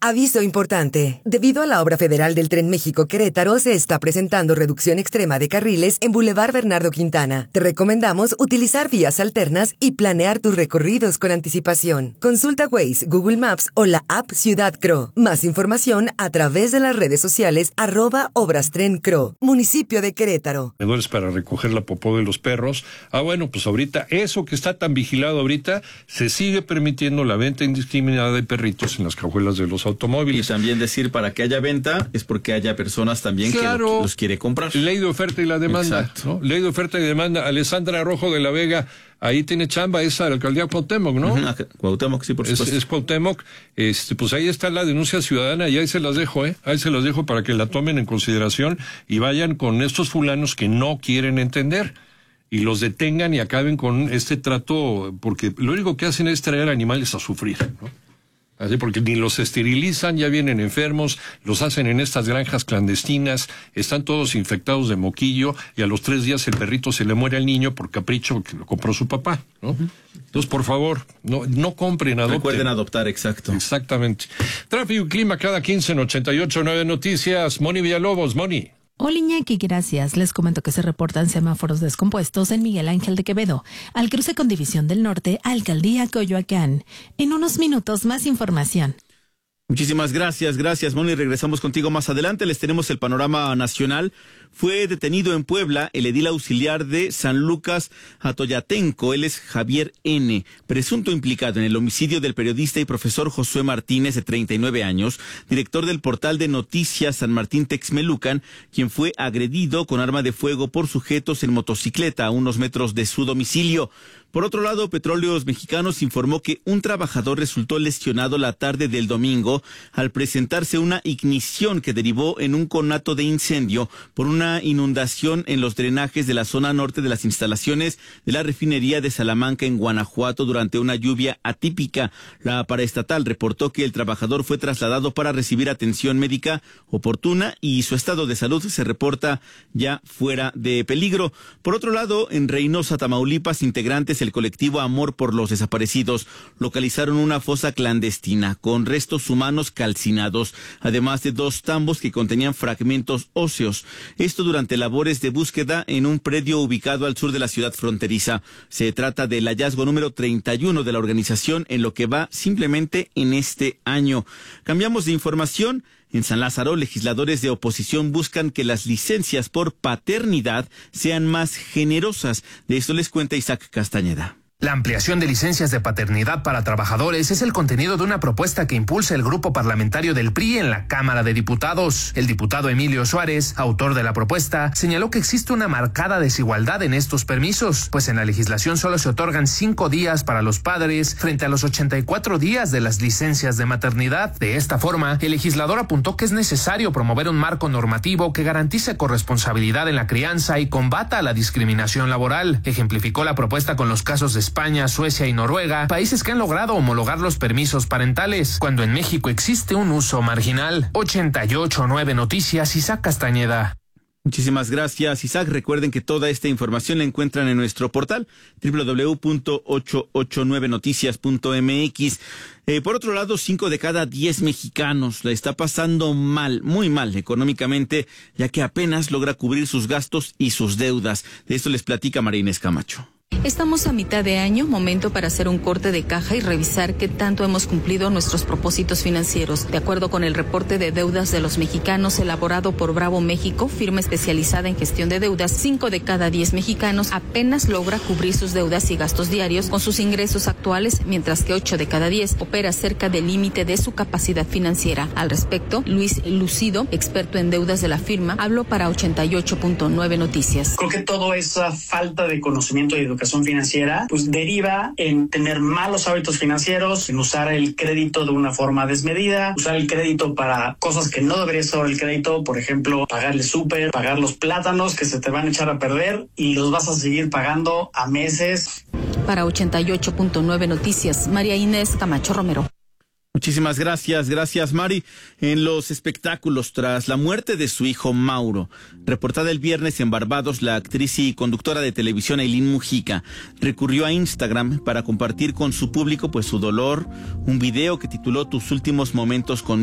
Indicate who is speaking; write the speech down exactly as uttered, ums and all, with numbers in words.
Speaker 1: Aviso importante. Debido a la obra federal del Tren México-Querétaro, se está presentando reducción extrema de carriles en Boulevard Bernardo Quintana. Te recomendamos utilizar vías alternas y planear tus recorridos con anticipación. Consulta Waze, Google Maps o la app Ciudad Cro. Más información a través de las redes sociales arroba Obras Tren Cro, municipio de Querétaro.
Speaker 2: Para recoger la popó de los perros. Ah, bueno, pues ahorita, eso que está tan vigilado ahorita, se sigue permitiendo la venta indiscriminada de perritos en las cajuelas de los automóviles.
Speaker 3: Y también decir, para que haya venta, es porque haya personas también
Speaker 2: claro,
Speaker 3: que lo, los quiere comprar.
Speaker 2: Ley de oferta y la demanda.
Speaker 3: Exacto.
Speaker 2: ¿no? Ley de oferta y demanda. Alessandra Rojo de la Vega, ahí tiene chamba esa, la alcaldía Cuauhtémoc, ¿no?
Speaker 3: Uh-huh. Cuauhtémoc, sí, por supuesto.
Speaker 2: Es, es Cuauhtémoc. Este, pues ahí está la denuncia ciudadana y ahí se las dejo, ¿eh? Ahí se las dejo para que la tomen en consideración y vayan con estos fulanos que no quieren entender y los detengan y acaben con este trato, porque lo único que hacen es traer animales a sufrir, ¿no? Así, porque ni los esterilizan, ya vienen enfermos, los hacen en estas granjas clandestinas, están todos infectados de moquillo y a los tres días el perrito se le muere al niño por capricho que lo compró su papá, ¿no? Uh-huh. Entonces, por favor, no, no compren, adopten.
Speaker 3: Recuerden adoptar, exacto.
Speaker 2: Exactamente. Tráfico y clima cada quince en ochenta y ocho punto nueve Noticias. Moni Villalobos, Moni.
Speaker 4: Hola Iñaki, gracias. Les comento que se reportan semáforos descompuestos en Miguel Ángel de Quevedo, al cruce con División del Norte, Alcaldía Coyoacán. En unos minutos más información.
Speaker 3: Muchísimas gracias, gracias Moni. Regresamos contigo más adelante. Les tenemos el panorama nacional. Fue detenido en Puebla el edil auxiliar de San Lucas Atoyatenco. Él es Javier N., presunto implicado en el homicidio del periodista y profesor Josué Martínez, de treinta y nueve años, director del portal de noticias San Martín Texmelucan, quien fue agredido con arma de fuego por sujetos en motocicleta a unos metros de su domicilio. Por otro lado, Petróleos Mexicanos informó que un trabajador resultó lesionado la tarde del domingo al presentarse una ignición que derivó en un conato de incendio por una inundación en los drenajes de la zona norte de las instalaciones de la refinería de Salamanca en Guanajuato durante una lluvia atípica. La paraestatal reportó que el trabajador fue trasladado para recibir atención médica oportuna y su estado de salud se reporta ya fuera de peligro. Por otro lado, en Reynosa, Tamaulipas, integrantes del colectivo Amor por los Desaparecidos localizaron una fosa clandestina con restos humanos calcinados, además de dos tambos que contenían fragmentos óseos. Esto durante labores de búsqueda en un predio ubicado al sur de la ciudad fronteriza. Se trata del hallazgo número treinta y uno de la organización en lo que va simplemente en este año. Cambiamos de información. En San Lázaro, legisladores de oposición buscan que las licencias por paternidad sean más generosas. De esto les cuenta Isaac Castañeda.
Speaker 5: La ampliación de licencias de paternidad para trabajadores es el contenido de una propuesta que impulsa el grupo parlamentario del P R I en la Cámara de Diputados. El diputado Emilio Suárez, autor de la propuesta, señaló que existe una marcada desigualdad en estos permisos, pues en la legislación solo se otorgan cinco días para los padres frente a los ochenta y cuatro días de las licencias de maternidad. De esta forma, el legislador apuntó que es necesario promover un marco normativo que garantice corresponsabilidad en la crianza y combata la discriminación laboral. Ejemplificó la propuesta con los casos de España, Suecia y Noruega, países que han logrado homologar los permisos parentales, cuando en México existe un uso marginal. ochenta y ocho punto nueve Noticias, Isaac Castañeda.
Speaker 3: Muchísimas gracias, Isaac. Recuerden que toda esta información la encuentran en nuestro portal doble u doble u doble u punto ochocientos ochenta y nueve noticias punto m x. Eh, por otro lado, cinco de cada diez mexicanos la está pasando mal, muy mal económicamente, ya que apenas logra cubrir sus gastos y sus deudas. De esto les platica María Inés Camacho.
Speaker 6: Estamos a mitad de año, momento para hacer un corte de caja y revisar qué tanto hemos cumplido nuestros propósitos financieros. De acuerdo con el reporte de deudas de los mexicanos elaborado por Bravo México, firma especializada en gestión de deudas, cinco de cada diez mexicanos apenas logra cubrir sus deudas y gastos diarios con sus ingresos actuales, mientras que ocho de cada diez opera cerca del límite de su capacidad financiera. Al respecto, Luis Lucido, experto en deudas de la firma, habló para ochenta y ocho punto nueve Noticias.
Speaker 7: Creo que toda esa falta de conocimiento y educación financiera pues deriva en tener malos hábitos financieros, en usar el crédito de una forma desmedida, usar el crédito para cosas que no debería ser el crédito, por ejemplo, pagar el súper, pagar los plátanos que se te van a echar a perder y los vas a seguir pagando a meses.
Speaker 6: Para ochenta y ocho punto nueve Noticias, María Inés Camacho Romero.
Speaker 3: Muchísimas gracias, gracias Mari. En los espectáculos, tras la muerte de su hijo Mauro, reportada el viernes en Barbados, la actriz y conductora de televisión Ailín Mujica recurrió a Instagram para compartir con su público pues su dolor, un video que tituló Tus últimos momentos con